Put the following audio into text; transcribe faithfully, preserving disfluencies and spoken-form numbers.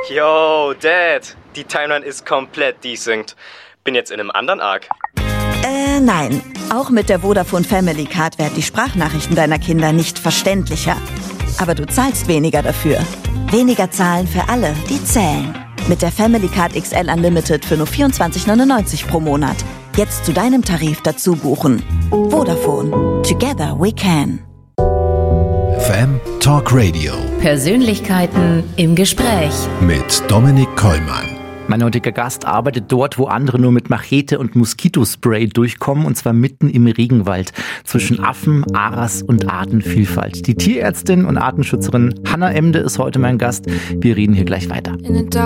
Yo, Dad, die Timeline ist komplett desynced. Bin jetzt in einem anderen Arc. Äh, nein. Auch mit der Vodafone Family Card werden die Sprachnachrichten deiner Kinder nicht verständlicher. Aber du zahlst weniger dafür. Weniger zahlen für alle, die zählen. Mit der Family Card X L Unlimited für nur vierundzwanzig neunundneunzig pro Monat. Jetzt zu deinem Tarif dazu buchen. Vodafone. Together we can. F M Talk Radio. Persönlichkeiten im Gespräch. Mit Dominik Kollmann. Mein heutiger Gast arbeitet dort, wo andere nur mit Machete und Moskitospray durchkommen, und zwar mitten im Regenwald zwischen Affen, Aras und Artenvielfalt. Die Tierärztin und Artenschützerin Hanna Emde ist heute mein Gast. Wir reden hier gleich weiter.